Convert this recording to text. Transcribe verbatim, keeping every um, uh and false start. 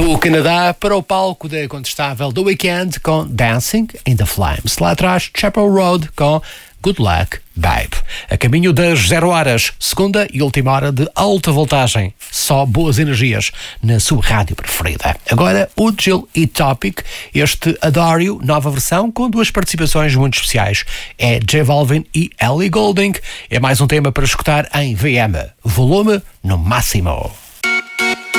Do Canadá para o palco da incontestável The Weeknd com Dancing in the Flames. Lá atrás, Chapel Road com Good Luck, Babe. A caminho das zero horas, segunda e última hora de alta voltagem. Só boas energias na sua rádio preferida. Agora, o Jill e Topic, este Adore You, nova versão com duas participações muito especiais. É J Balvin e Ellie Goulding. É mais um tema para escutar em V M. Volume no máximo.